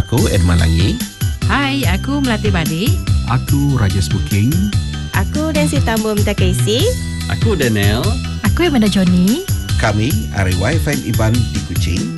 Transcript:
Aku Edman Langi. Hai, aku Melati Balik. Aku Rajas Booking. Aku Nancy Tambum Takaisi. Aku Daniel. Aku Amanda Johnny. Kami RAY FM Iban di Kuching.